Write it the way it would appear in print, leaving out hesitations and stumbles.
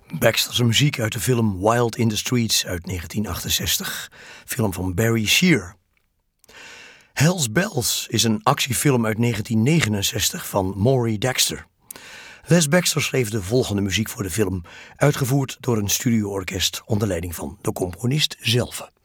Baxter's muziek uit de film Wild in the Streets uit 1968, film van Barry Shear. Hell's Bells is een actiefilm uit 1969 van Maury Dexter. Les Baxter schreef de volgende muziek voor de film, uitgevoerd door een studioorkest onder leiding van de componist zelf.